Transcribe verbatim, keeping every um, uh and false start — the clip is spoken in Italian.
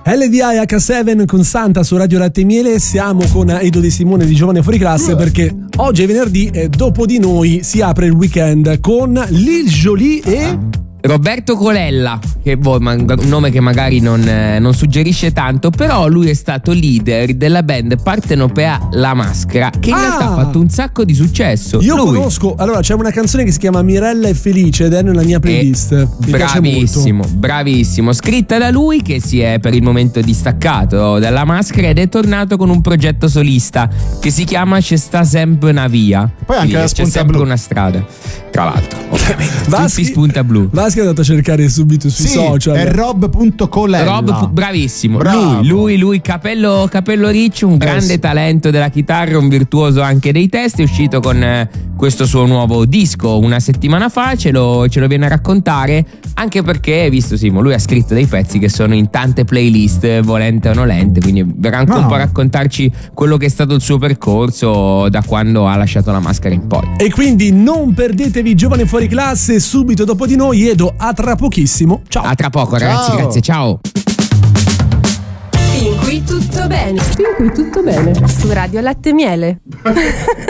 L D I H sette con Santa su Radio Latte e Miele. Siamo con Edo De Simone di Giovane Fuori Classe perché oggi è venerdì e dopo di noi si apre il weekend con Lil Jolie e Roberto Colella, che boh, un nome che magari non, eh, non suggerisce tanto, però lui è stato leader della band partenopea La Maschera, che in Ah! realtà ha fatto un sacco di successo. io lui, conosco, allora c'è una canzone che si chiama Mirella è felice ed è nella mia playlist. Mi piace bravissimo, molto. bravissimo, scritta da lui, che si è per il momento distaccato dalla Maschera ed è tornato con un progetto solista che si chiama C'è sta sempre una via. Poi anche Quindi la c'è spunta sempre blu. una strada. Tra l'altro, ovviamente. Vaschi- Tutti spunta blu. Vaschi è andato a cercare subito sui Sì, social. è rob.colella. Rob, fu- bravissimo. Bravo. Lui, lui, lui, capello, capello riccio, un grande sì. talento della chitarra, un virtuoso anche dei testi. È uscito con eh, questo suo nuovo disco una settimana fa. Ce lo, ce lo viene a raccontare. Anche perché, visto Simo, lui ha scritto dei pezzi che sono in tante playlist, volente o nolente. Quindi verrà anche No. un po' a raccontarci quello che è stato il suo percorso da quando ha lasciato La Maschera in poi. E quindi non perdetevi Giovane Fuori Classe subito dopo di noi. Edo, a tra pochissimo. Ciao. A tra poco, Ciao. ragazzi, grazie, ciao. Fin qui tutto bene. Fin qui tutto bene. Su Radio Latte e Miele.